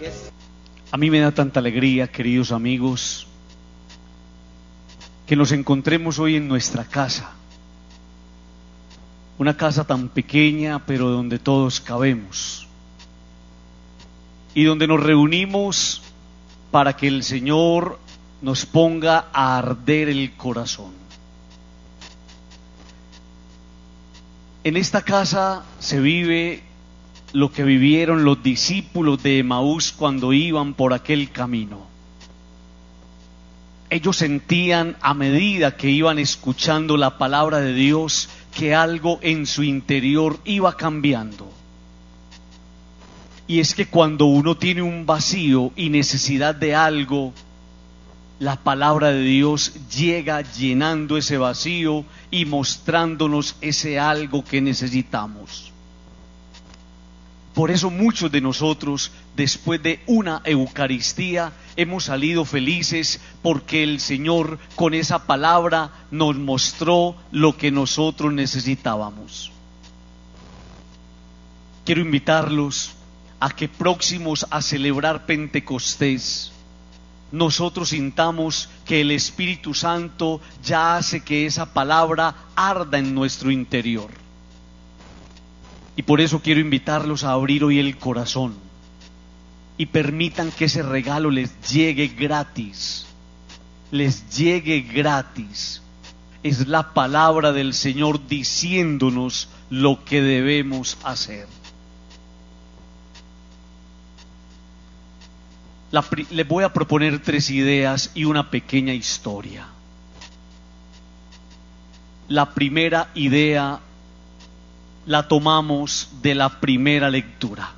A mí me da tanta alegría, queridos amigos, que nos encontremos hoy en nuestra casa. Una casa tan pequeña, pero donde todos cabemos. Y donde nos reunimos para que el Señor nos ponga a arder el corazón. En esta casa se vive lo que vivieron los discípulos de Emaús cuando iban por aquel camino. Ellos sentían a medida que iban escuchando la palabra de Dios que algo en su interior iba cambiando. Y es que cuando uno tiene un vacío y necesidad de algo, la palabra de Dios llega llenando ese vacío y mostrándonos ese algo que necesitamos. Por eso muchos de nosotros, después de una Eucaristía, hemos salido felices porque el Señor con esa palabra nos mostró lo que nosotros necesitábamos. Quiero invitarlos a que próximos a celebrar Pentecostés, nosotros sintamos que el Espíritu Santo ya hace que esa palabra arda en nuestro interior. Y por eso quiero invitarlos a abrir hoy el corazón y permitan que ese regalo les llegue gratis. Les llegue gratis. Es la palabra del Señor diciéndonos lo que debemos hacer. Les voy a proponer 3 ideas y una pequeña historia. La primera idea la tomamos de la primera lectura,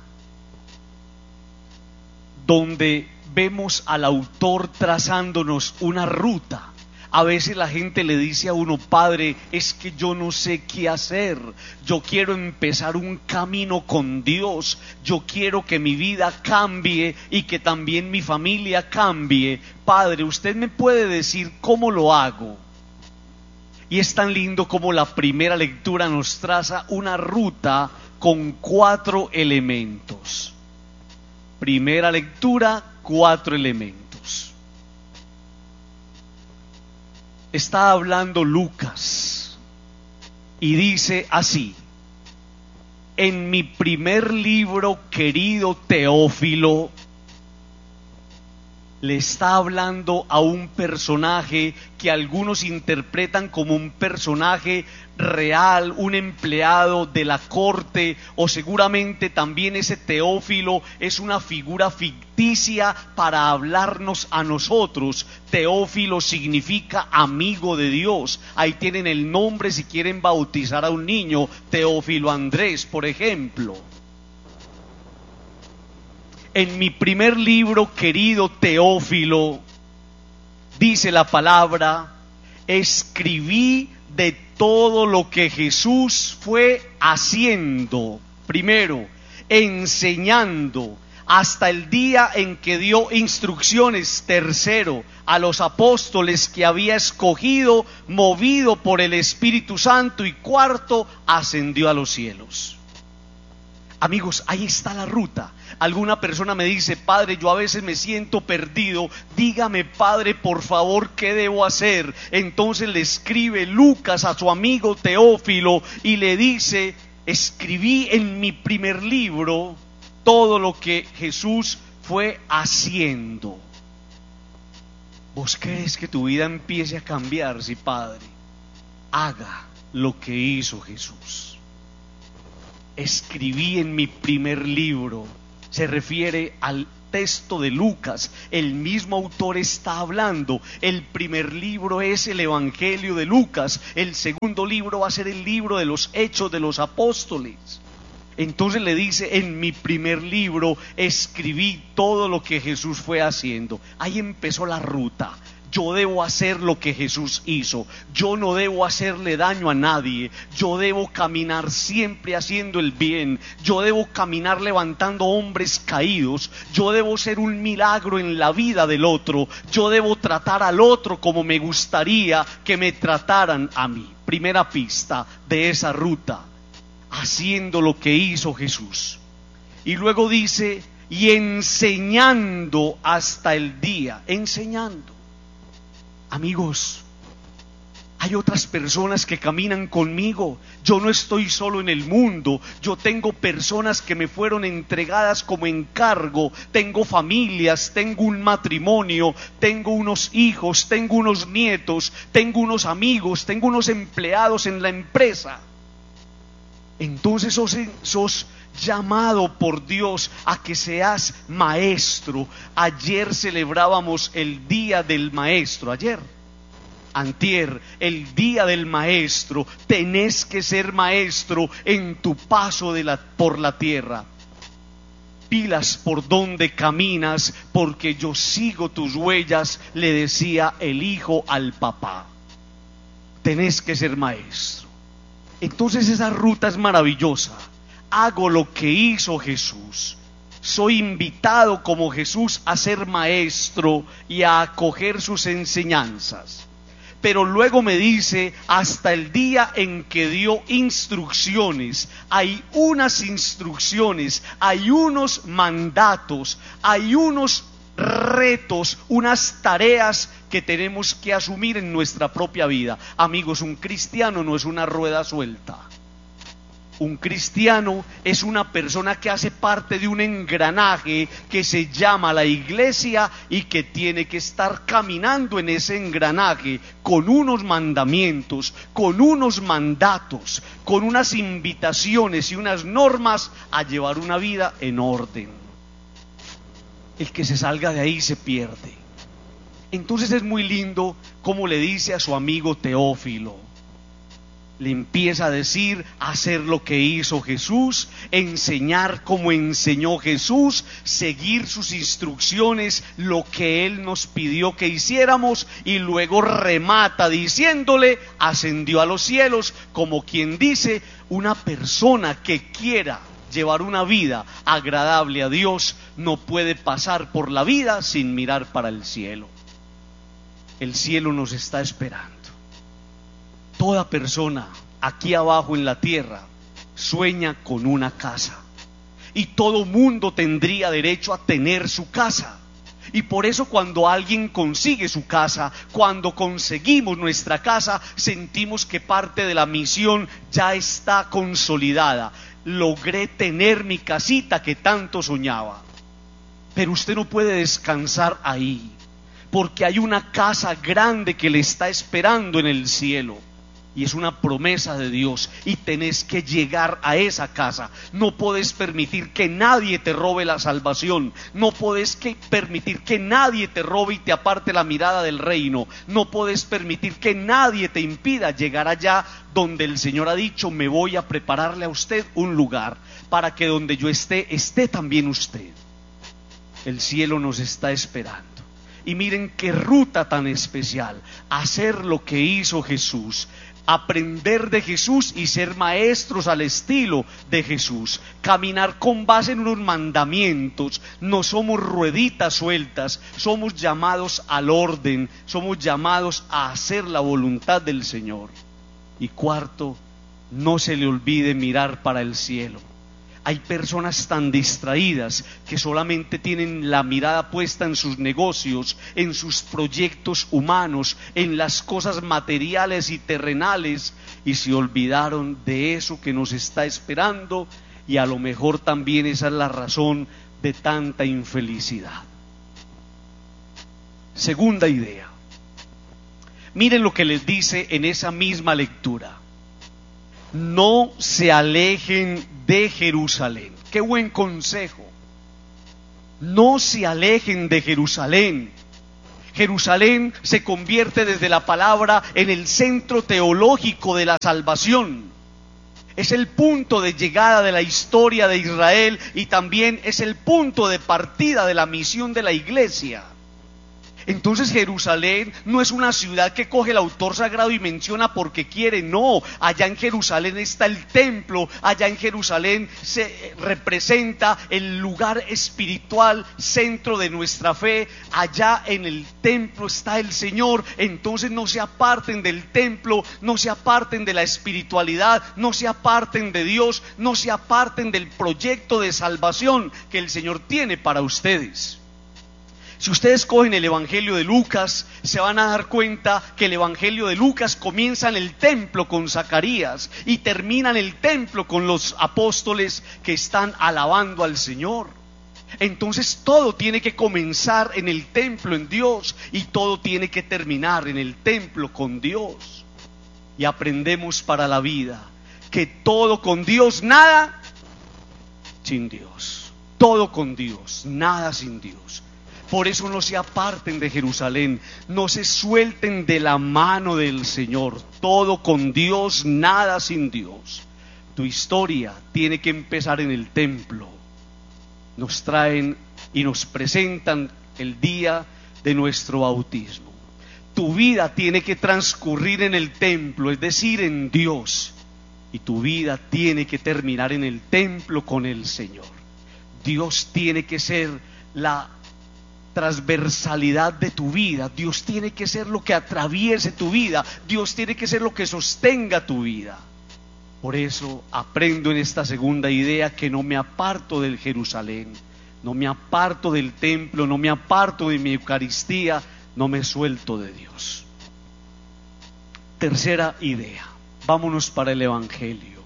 donde vemos al autor trazándonos una ruta. A veces la gente le dice a uno: Padre, es que yo no sé qué hacer, yo quiero empezar un camino con Dios, yo quiero que mi vida cambie y que también mi familia cambie. Padre, ¿usted me puede decir cómo lo hago? Y es tan lindo como la primera lectura nos traza una ruta con 4 elementos. Primera lectura, 4 elementos. Está hablando Lucas y dice así: en mi primer libro, querido Teófilo, le está hablando a un personaje que algunos interpretan como un personaje real, un empleado de la corte, o seguramente también ese Teófilo es una figura ficticia para hablarnos a nosotros. Teófilo significa amigo de Dios. Ahí tienen el nombre si quieren bautizar a un niño, Teófilo Andrés, por ejemplo. En mi primer libro, querido Teófilo, dice la palabra, escribí de todo lo que Jesús fue haciendo. Primero, enseñando hasta el día en que dio instrucciones. Tercero, a los apóstoles que había escogido, movido por el Espíritu Santo. Y cuarto, ascendió a los cielos. Amigos, ahí está la ruta. Alguna persona me dice: Padre, yo a veces me siento perdido, dígame, Padre, por favor, ¿qué debo hacer? Entonces le escribe Lucas a su amigo Teófilo y le dice: escribí en mi primer libro todo lo que Jesús fue haciendo. ¿Vos crees que tu vida empiece a cambiar si, Padre, haga lo que hizo Jesús? Escribí en mi primer libro. Se refiere al texto de Lucas. El mismo autor está hablando. El primer libro es el Evangelio de Lucas. El segundo libro va a ser el libro de los Hechos de los Apóstoles. Entonces le dice: en mi primer libro escribí todo lo que Jesús fue haciendo. Ahí empezó la ruta. Yo debo hacer lo que Jesús hizo. Yo no debo hacerle daño a nadie. Yo debo caminar siempre haciendo el bien. Yo debo caminar levantando hombres caídos. Yo debo ser un milagro en la vida del otro. Yo debo tratar al otro como me gustaría que me trataran a mí. Primera pista de esa ruta, haciendo lo que hizo Jesús. Y luego dice: y enseñando hasta el día, enseñando. Amigos, hay otras personas que caminan conmigo. Yo no estoy solo en el mundo. Yo tengo personas que me fueron entregadas como encargo. Tengo familias, tengo un matrimonio, tengo unos hijos, tengo unos nietos, tengo unos amigos, tengo unos empleados en la empresa. Entonces sos llamado por Dios a que seas maestro. Ayer celebrábamos el Día del Maestro. Antier, el Día del Maestro. Tenés que ser maestro en tu paso por la tierra. Pilas por donde caminas, porque yo sigo tus huellas, le decía el hijo al papá. Tenés que ser maestro. Entonces esa ruta es maravillosa. Hago lo que hizo Jesús. Soy invitado como Jesús a ser maestro y a acoger sus enseñanzas. Pero luego me dice, hasta el día en que dio instrucciones. Hay unas instrucciones, hay unos mandatos, hay unos retos, unas tareas que tenemos que asumir en nuestra propia vida. Amigos, un cristiano no es una rueda suelta. Un cristiano es una persona que hace parte de un engranaje que se llama la iglesia y que tiene que estar caminando en ese engranaje con unos mandamientos, con unos mandatos, con unas invitaciones y unas normas a llevar una vida en orden. El que se salga de ahí se pierde. Entonces es muy lindo como le dice a su amigo Teófilo. Le empieza a decir, hacer lo que hizo Jesús, enseñar como enseñó Jesús, seguir sus instrucciones, lo que Él nos pidió que hiciéramos, y luego remata diciéndole, ascendió a los cielos, como quien dice, una persona que quiera llevar una vida agradable a Dios no puede pasar por la vida sin mirar para el cielo. El cielo nos está esperando. Toda persona aquí abajo en la tierra sueña con una casa, y todo mundo tendría derecho a tener su casa. Y por eso cuando alguien consigue su casa, cuando conseguimos nuestra casa, sentimos que parte de la misión ya está consolidada. Logré tener mi casita que tanto soñaba. Pero usted no puede descansar ahí, porque hay una casa grande que le está esperando en el cielo. Y es una promesa de Dios, y tenés que llegar a esa casa. No podés permitir que nadie te robe la salvación. No podés permitir que nadie te robe y te aparte la mirada del reino. No podés permitir que nadie te impida llegar allá donde el Señor ha dicho, me voy a prepararle a usted un lugar, para que donde yo esté, esté también usted. El cielo nos está esperando. Y miren qué ruta tan especial. Hacer lo que hizo Jesús. Aprender de Jesús y ser maestros al estilo de Jesús. Caminar con base en unos mandamientos. No somos rueditas sueltas. Somos llamados al orden. Somos llamados a hacer la voluntad del Señor. Y cuarto, no se le olvide mirar para el cielo. Hay personas tan distraídas que solamente tienen la mirada puesta en sus negocios, en sus proyectos humanos, en las cosas materiales y terrenales, y se olvidaron de eso que nos está esperando, y a lo mejor también esa es la razón de tanta infelicidad. Segunda idea. Miren lo que les dice en esa misma lectura. No se alejen de Jerusalén. Qué buen consejo. No se alejen de Jerusalén. Jerusalén se convierte desde la palabra en el centro teológico de la salvación. Es el punto de llegada de la historia de Israel y también es el punto de partida de la misión de la iglesia. Entonces Jerusalén no es una ciudad que coge el autor sagrado y menciona porque quiere, no. Allá en Jerusalén está el templo, allá en Jerusalén se representa el lugar espiritual, centro de nuestra fe. Allá en el templo está el Señor. Entonces no se aparten del templo, no se aparten de la espiritualidad, no se aparten de Dios, no se aparten del proyecto de salvación que el Señor tiene para ustedes. Si ustedes cogen el Evangelio de Lucas, se van a dar cuenta que el Evangelio de Lucas comienza en el templo con Zacarías y termina en el templo con los apóstoles que están alabando al Señor. Entonces todo tiene que comenzar en el templo, en Dios, y todo tiene que terminar en el templo con Dios. Y aprendemos para la vida que todo con Dios, nada sin Dios. Todo con Dios, nada sin Dios. Por eso no se aparten de Jerusalén, no se suelten de la mano del Señor. Todo con Dios, nada sin Dios. Tu historia tiene que empezar en el templo. Nos traen y nos presentan el día de nuestro bautismo. Tu vida tiene que transcurrir en el templo, es decir, en Dios. Y tu vida tiene que terminar en el templo con el Señor. Dios tiene que ser la transversalidad de tu vida. Dios tiene que ser lo que atraviese tu vida. Dios tiene que ser lo que sostenga tu vida. Por eso aprendo en esta segunda idea que no me aparto del Jerusalén, no me aparto del templo, no me aparto de mi Eucaristía, no me suelto de Dios. Tercera idea, vámonos para el Evangelio.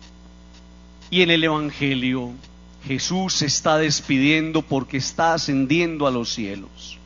Y en el Evangelio Jesús se está despidiendo porque está ascendiendo a los cielos.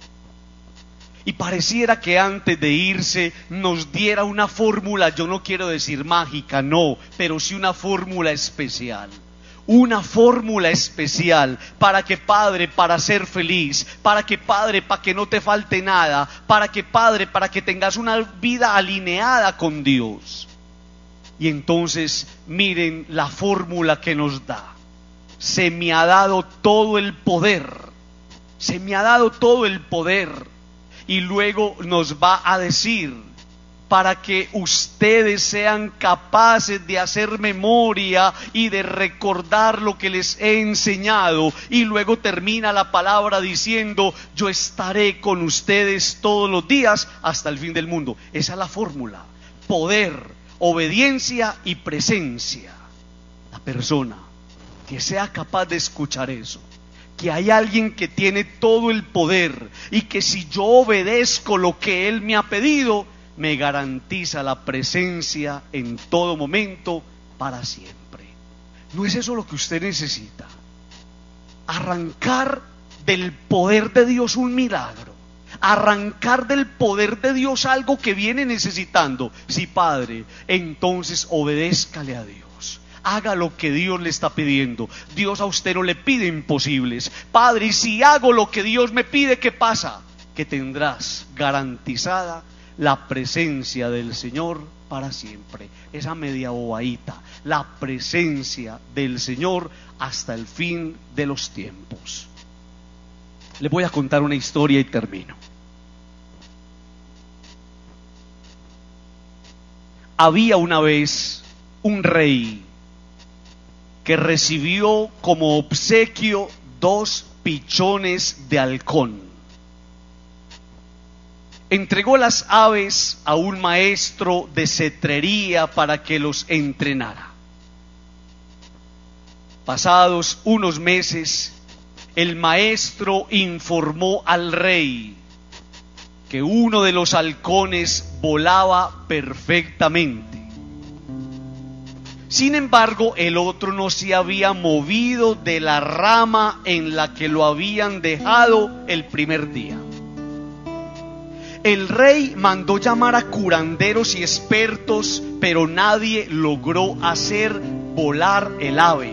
Y pareciera que antes de irse nos diera una fórmula, yo no quiero decir mágica, no, pero sí una fórmula especial. Una fórmula especial para que, Padre, para ser feliz, para que, Padre, para que no te falte nada, para que, Padre, para que tengas una vida alineada con Dios. Y entonces miren la fórmula que nos da. Se me ha dado todo el poder, se me ha dado todo el poder. Y luego nos va a decir, para que ustedes sean capaces de hacer memoria y de recordar lo que les he enseñado. Y luego termina la palabra diciendo, yo estaré con ustedes todos los días hasta el fin del mundo. Esa es la fórmula: poder, obediencia y presencia. La persona que sea capaz de escuchar eso, que hay alguien que tiene todo el poder y que si yo obedezco lo que Él me ha pedido, me garantiza la presencia en todo momento para siempre. ¿No es eso lo que usted necesita? Arrancar del poder de Dios un milagro, arrancar del poder de Dios algo que viene necesitando. Sí, Padre, entonces obedézcale a Dios. Haga lo que Dios le está pidiendo. Dios a usted no le pide imposibles. Padre, y si hago lo que Dios me pide, ¿qué pasa? Que tendrás garantizada la presencia del Señor para siempre. Esa media bobadita, la presencia del Señor hasta el fin de los tiempos. Les voy a contar una historia y termino. Había una vez un rey que recibió como obsequio 2 pichones de halcón. Entregó las aves a un maestro de cetrería para que los entrenara. Pasados unos meses, el maestro informó al rey que uno de los halcones volaba perfectamente. Sin embargo, el otro no se había movido de la rama en la que lo habían dejado el primer día. El rey mandó llamar a curanderos y expertos, pero nadie logró hacer volar el ave.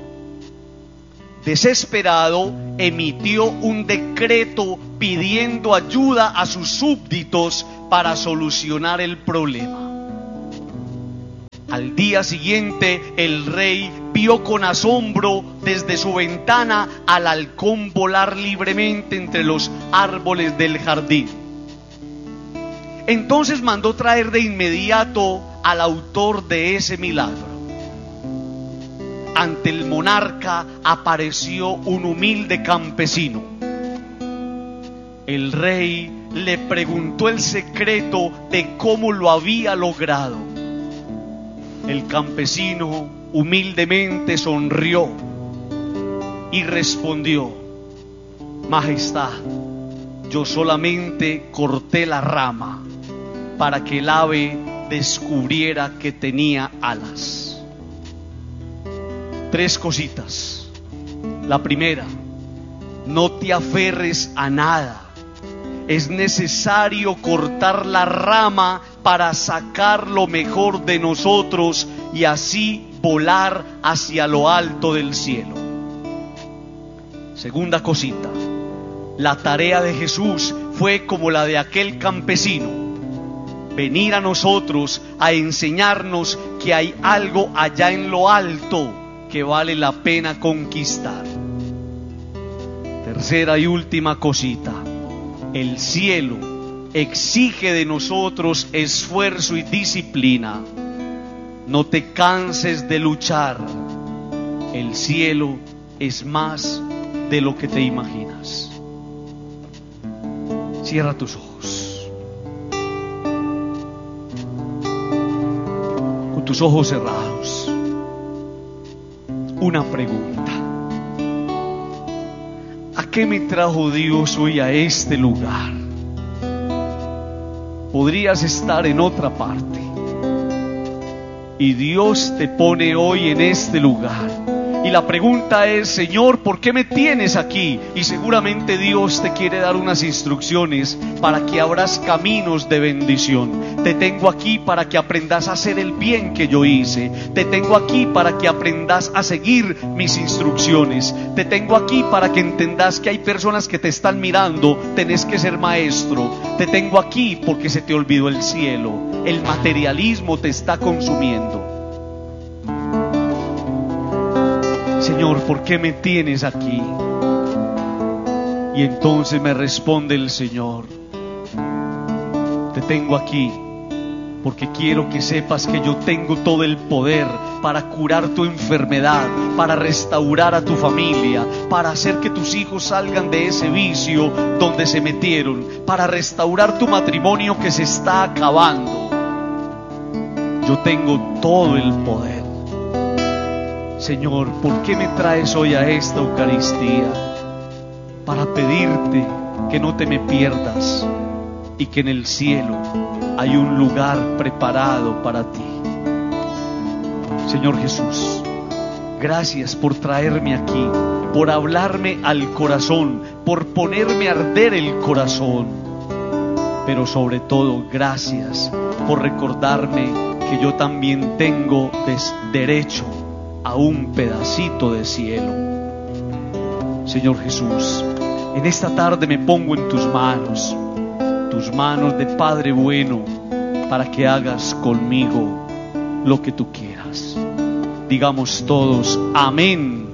Desesperado, emitió un decreto pidiendo ayuda a sus súbditos para solucionar el problema. Al día siguiente, el rey vio con asombro desde su ventana al halcón volar libremente entre los árboles del jardín. Entonces mandó traer de inmediato al autor de ese milagro. Ante el monarca apareció un humilde campesino. El rey le preguntó el secreto de cómo lo había logrado. El campesino humildemente sonrió y respondió: Majestad, yo solamente corté la rama para que el ave descubriera que tenía alas. 3 cositas. La primera, no te aferres a nada. Es necesario cortar la rama para sacar lo mejor de nosotros y así volar hacia lo alto del cielo. Segunda cosita, la tarea de Jesús fue como la de aquel campesino: venir a nosotros a enseñarnos que hay algo allá en lo alto que vale la pena conquistar. Tercera y última cosita, el cielo exige de nosotros esfuerzo y disciplina. No te canses de luchar. El cielo es más de lo que te imaginas. Cierra tus ojos. Con tus ojos cerrados, una pregunta: ¿a qué me trajo Dios hoy a este lugar? Podrías estar en otra parte y Dios te pone hoy en este lugar. Y la pregunta es: Señor, ¿por qué me tienes aquí? Y seguramente Dios te quiere dar unas instrucciones para que abras caminos de bendición. Te tengo aquí para que aprendas a hacer el bien que yo hice. Te tengo aquí para que aprendas a seguir mis instrucciones. Te tengo aquí para que entendas que hay personas que te están mirando. Tenés que ser maestro. Te tengo aquí porque se te olvidó el cielo. El materialismo te está consumiendo. Señor, ¿por qué me tienes aquí? Y entonces me responde el Señor: te tengo aquí porque quiero que sepas que yo tengo todo el poder para curar tu enfermedad, para restaurar a tu familia, para hacer que tus hijos salgan de ese vicio donde se metieron, para restaurar tu matrimonio que se está acabando. Yo tengo todo el poder. Señor, ¿por qué me traes hoy a esta Eucaristía? Para pedirte que no te me pierdas y que en el cielo hay un lugar preparado para ti. Señor Jesús, gracias por traerme aquí, por hablarme al corazón, por ponerme a arder el corazón. Pero sobre todo, gracias por recordarme que yo también tengo derecho a un pedacito de cielo. Señor Jesús, en esta tarde me pongo en tus manos de Padre bueno, para que hagas conmigo lo que tú quieras. Digamos todos: amén.